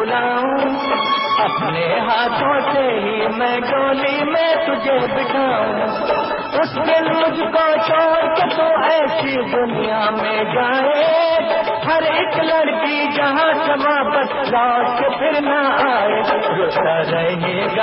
बुलाऊं, अपने हाथों से ही मैं डोली में तुझे बिठाऊं। उस दिन मुझको छोड़ के तो ऐसी दुनिया में जाए, हर एक लड़की जहाँ से वापस लौट के फिर ना आए, रोता रहेगा